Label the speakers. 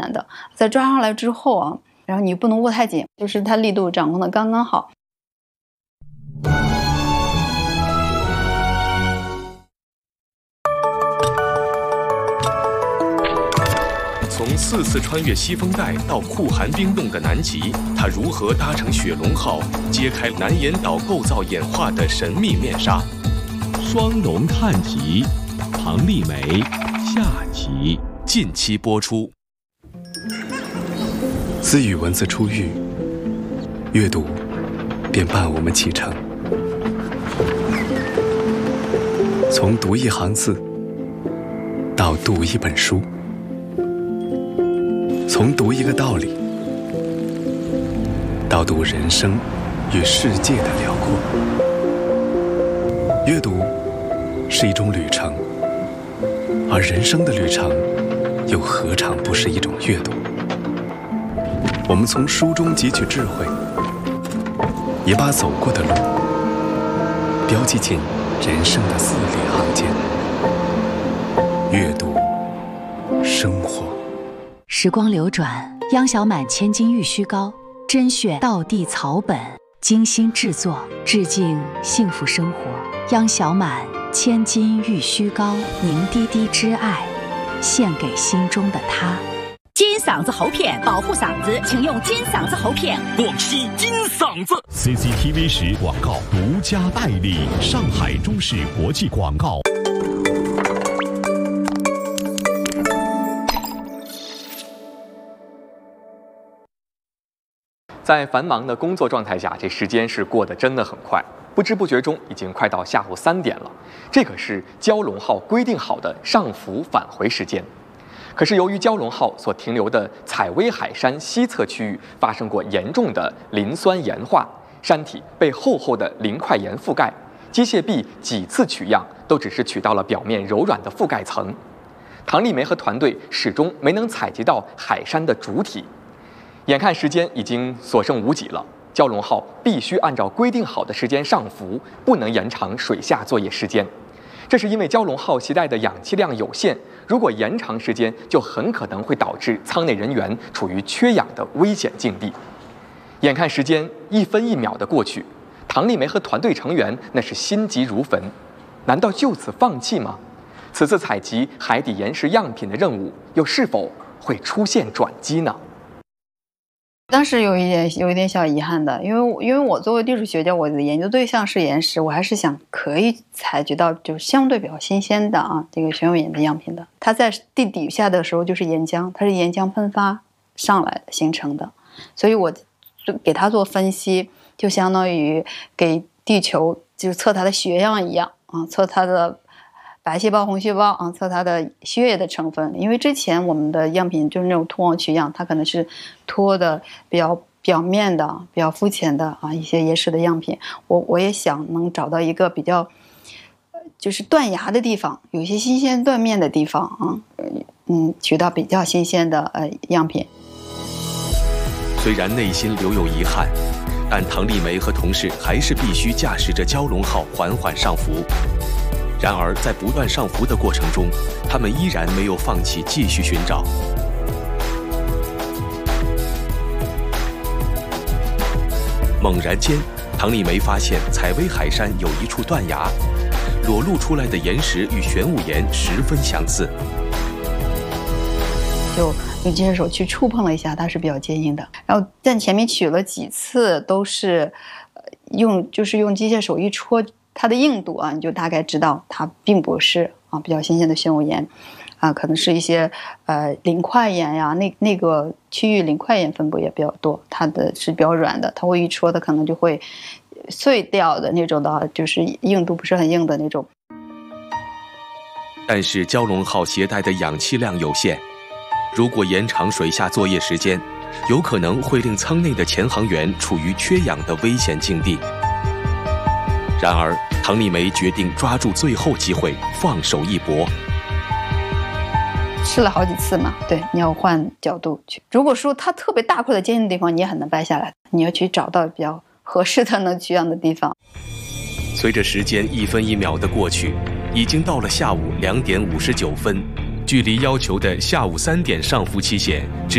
Speaker 1: 难的。在抓上来之后啊，然后你不能握太紧，就是它力度掌控的刚刚好。
Speaker 2: 从4次穿越西风带到酷寒冰冻的南极，他如何搭乘雪龙号揭开南岩岛构造演化的神秘面纱？
Speaker 3: 双龙探奇，唐丽梅下集
Speaker 2: 近期播出。
Speaker 4: 自与文字初遇，阅读便伴我们启程。从读一行字到读一本书，从读一个道理到读人生与世界的辽阔。阅读是一种旅程，而人生的旅程又何尝不是一种阅读？我们从书中汲取智慧，也把走过的路标记进人生的字里行间。阅读，生活。
Speaker 5: 时光流转，央小满千金玉虚膏，甄选道地草本，精心制作，致敬幸福生活。央小满千金玉虚膏，凝滴滴之爱，献给心中的他。
Speaker 6: 金嗓子喉片保护嗓子，请用金嗓子喉片。
Speaker 7: 广西金嗓子
Speaker 3: CCTV 时广告独家代理，上海中视国际广告。
Speaker 8: 在繁忙的工作状态下，这时间是过得真的很快，不知不觉中已经快到下午3点了。这可是蛟龙号规定好的上浮返回时间。可是由于蛟龙号所停留的采薇海山西侧区域发生过严重的磷酸盐化，山体被厚厚的磷块岩覆盖，机械臂几次取样都只是取到了表面柔软的覆盖层。唐丽梅和团队始终没能采集到海山的主体。眼看时间已经所剩无几了，蛟龙号必须按照规定好的时间上浮，不能延长水下作业时间。这是因为蛟龙号携带的氧气量有限，如果延长时间，就很可能会导致舱内人员处于缺氧的危险境地。眼看时间1分1秒的过去，唐丽梅和团队成员那是心急如焚，难道就此放弃吗？此次采集海底岩石样品的任务又是否会出现转机呢？
Speaker 1: 当时有一点小遗憾的，因为我作为地质学家，我的研究对象是岩石，我还是想可以采集到就是相对比较新鲜的这个玄武岩的样品的。它在地底下的时候就是岩浆，它是岩浆喷发上来形成的，所以我就给它做分析，就相当于给地球就是测它的血样一样测它的白细胞、红细胞测它的血液的成分。因为之前我们的样品就是那种脱网取样，它可能是脱的比较表面的、比较肤浅的一些岩石的样品。我也想能找到一个比较就是断崖的地方，有一些新鲜断面的地方取到比较新鲜的样品。
Speaker 2: 虽然内心留有遗憾，但唐丽梅和同事还是必须驾驶着蛟龙号缓缓上浮。然而，在不断上浮的过程中，他们依然没有放弃继续寻找。猛然间，唐丽梅发现采薇海山有一处断崖，裸露出来的岩石与玄武岩十分相似。
Speaker 1: 就用机械手去触碰了一下，它是比较坚硬的。然后在前面取了几次，都是用机械手一戳它的硬度你就大概知道它并不是比较新鲜的玄武岩可能是一些磷块岩呀，那个区域磷块岩分布也比较多，它的是比较软的，它会一戳的可能就会碎掉的那种的，就是硬度不是很硬的那种。
Speaker 2: 但是蛟龙号携带的氧气量有限，如果延长水下作业时间，有可能会令舱内的潜航员处于缺氧的危险境地。然而，唐丽梅决定抓住最后机会，放手一搏。
Speaker 1: 试了好几次嘛，对，你要换角度去。如果说它特别大块的坚硬的地方，你也很难掰下来，你要去找到比较合适的能取样的地方。
Speaker 2: 随着时间1分1秒的过去，已经到了下午2点59分，距离要求的下午3点上浮期限